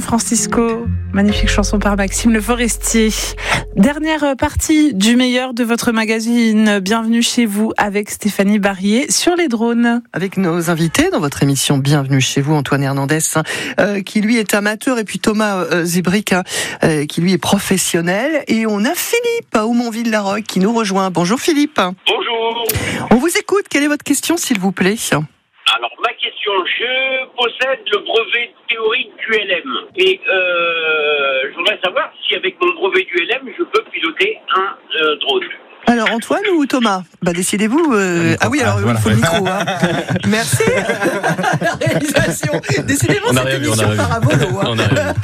Francisco, magnifique chanson par Maxime Le Forestier. Dernière partie du meilleur de votre magazine. Bienvenue chez vous avec Stéphanie Barrier sur les drones. Avec nos invités dans votre émission Bienvenue chez vous, Antoine Hernandez, qui lui est amateur, et puis Thomas Zibrick, qui lui est professionnel. Et on a Philippe à Aumonville-la-Roque qui nous rejoint. Bonjour Philippe. Bonjour. On vous écoute. Quelle est votre question, s'il vous plaît ? Alors, ma question, je possède le brevet théorique du LM. Et je voudrais savoir si avec mon brevet du LM, je peux piloter un drone. Alors, Antoine ou Thomas ? Décidez-vous. Ah oui, alors il faut le micro. Hein. Merci. La réalisation. Décidément, cette émission part à volo.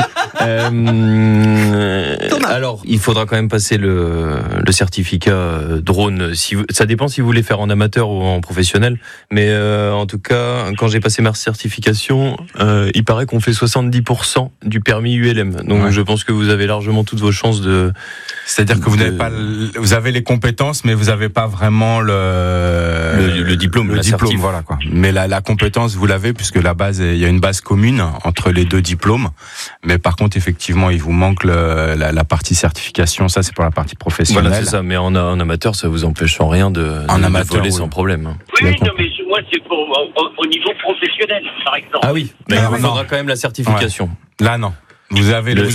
Thomas. Alors, il faudra quand même passer le certificat drone. Ça dépend si vous voulez faire en amateur ou en professionnel. Mais en tout cas, quand j'ai passé ma certification, il paraît qu'on fait 70% du permis ULM. Donc, je pense que vous avez largement toutes vos chances de... C'est-à-dire que vous avez les compétences, mais vous n'avez pas vraiment le diplôme. Le diplôme, voilà quoi. Mais la compétence, vous l'avez, puisque il y a une base commune entre les deux diplômes. Mais par contre, effectivement, il vous manque la partie certification. Ça, c'est pour la partie professionnelle. Voilà, c'est ça. Mais en amateur, ça vous empêche en rien de voler sans problème. Oui, non, mais moi, c'est au niveau professionnel, par exemple. Ah oui, mais il faudra quand même la certification. Ouais. Là, non. Vous avez la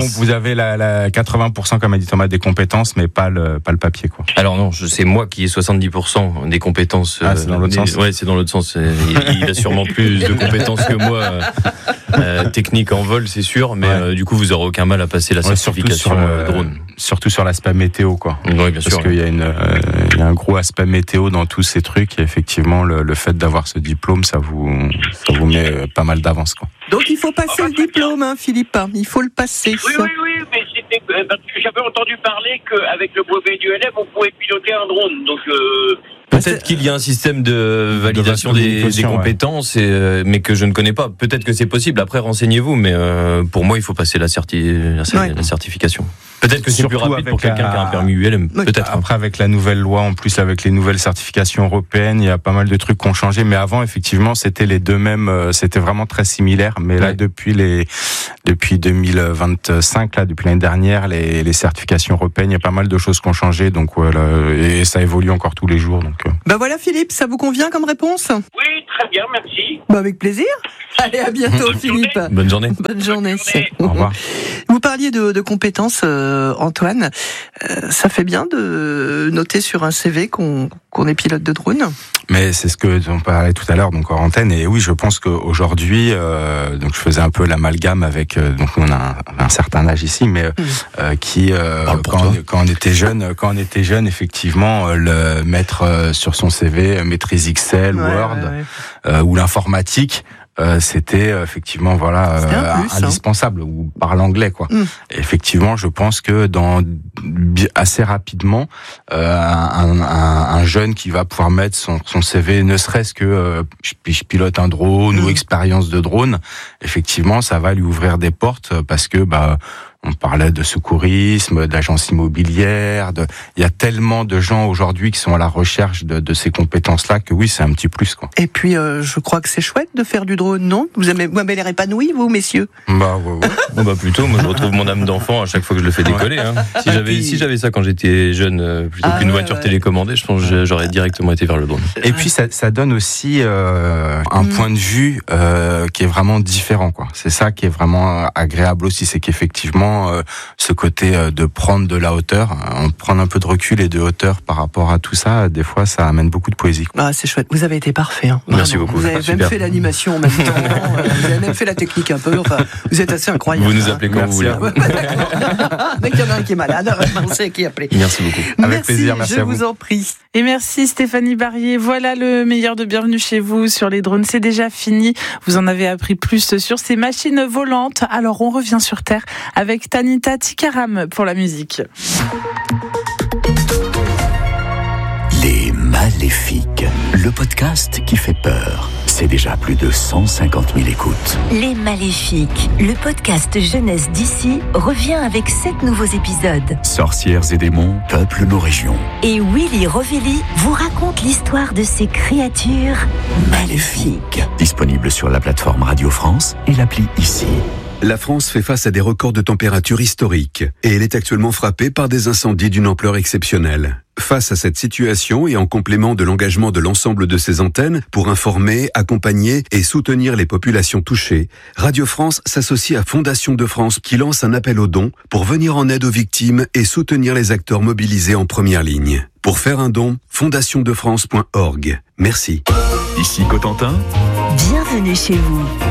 80% comme a dit Thomas des compétences, mais pas le papier quoi. Alors non, c'est moi qui ai 70% des compétences. C'est dans l'autre sens. Ouais, c'est dans l'autre sens. Il a sûrement plus de compétences que moi techniques en vol, c'est sûr, mais du coup vous aurez aucun mal à passer la certification drone. Surtout sur l'aspect météo quoi. Oui, bien sûr. Parce qu'il y a un gros aspect météo dans tous ces trucs et effectivement le fait d'avoir ce diplôme, ça vous met pas mal d'avance quoi. Donc il faut passer le diplôme, hein, Philippe. Il faut le passer. Oui, mais c'était parce que j'avais entendu parler qu'avec le brevet du LM, on pouvait piloter un drone. Donc peut-être qu'il y a un système de validation des compétences, mais que je ne connais pas. Peut-être que c'est possible. Après, renseignez-vous. Mais pour moi, il faut passer la certification. Peut-être que c'est plus rapide pour quelqu'un qui a un permis ULM. Peut-être. Après, avec la nouvelle loi, en plus avec les nouvelles certifications européennes, il y a pas mal de trucs qui ont changé. Mais avant, effectivement, c'était les deux mêmes. C'était vraiment très similaire. Mais là, depuis 2025, là, depuis l'année dernière, les certifications européennes, il y a pas mal de choses qui ont changé. Donc voilà, et ça évolue encore tous les jours. Donc. Voilà, Philippe, ça vous convient comme réponse ? Oui, très bien, merci. Avec plaisir. Allez, à bientôt, Philippe. Bonne journée. Bonne journée. Au revoir. Vous parliez de compétences, Antoine. Ça fait bien de noter sur un CV qu'on est pilote de drone. Mais c'est ce que on parlait tout à l'heure, donc en antenne. Et oui, je pense qu'aujourd'hui, donc je faisais un peu l'amalgame avec, donc on a un certain âge ici, mais quand on était jeune, effectivement, le mettre sur son CV maîtrise Excel, Word ou l'informatique. C'était effectivement indispensable ou parle anglais quoi. Et effectivement, je pense que assez rapidement un jeune qui va pouvoir mettre son CV, ne serait-ce que je pilote un drone ou expérience de drone, effectivement, ça va lui ouvrir des portes parce que on parlait de secourisme, d'agence immobilière, il y a tellement de gens aujourd'hui qui sont à la recherche de ces compétences-là que oui, c'est un petit plus, quoi. Et puis, je crois que c'est chouette de faire du drone, non ? Vous avez l'air épanoui, vous, messieurs ? Ouais. Plutôt, moi je retrouve mon âme d'enfant à chaque fois que je le fais décoller. Hein. Si j'avais ça quand j'étais jeune, plutôt qu'une voiture télécommandée, je pense que j'aurais directement été vers le drone. Et puis ça donne aussi un point de vue qui est vraiment différent, quoi. C'est ça qui est vraiment agréable aussi, c'est qu'effectivement ce côté de prendre de la hauteur, prendre un peu de recul et de hauteur par rapport à tout ça, des fois ça amène beaucoup de poésie. C'est chouette, vous avez été parfait. Hein. Merci beaucoup. Vous avez même fait l'animation en même temps, vous avez même fait la technique un peu, vous êtes assez incroyable. Vous nous appelez quand vous voulez. Dès qu'il y en a un qui est malade, on sait qui appeler. Merci beaucoup. Avec plaisir, merci à vous. Je vous en prie. Et merci Stéphanie Barrier. Voilà le meilleur de Bienvenue chez vous sur les drones. C'est déjà fini. Vous en avez appris plus sur ces machines volantes. Alors on revient sur Terre avec Tanita Tikaram pour la musique. Les Maléfiques, le podcast qui fait peur. C'est déjà plus de 150 000 écoutes. Les Maléfiques, le podcast jeunesse d'ici, revient avec 7 nouveaux épisodes. Sorcières et démons peuplent nos régions. Et Willy Rovelli vous raconte l'histoire de ces créatures maléfiques. Disponible sur la plateforme Radio France et l'appli ICI. La France fait face à des records de température historiques et elle est actuellement frappée par des incendies d'une ampleur exceptionnelle. Face à cette situation et en complément de l'engagement de l'ensemble de ses antennes pour informer, accompagner et soutenir les populations touchées, Radio France s'associe à Fondation de France qui lance un appel aux dons pour venir en aide aux victimes et soutenir les acteurs mobilisés en première ligne. Pour faire un don, fondationdefrance.org. Merci. Ici Cotentin. Bienvenue chez vous.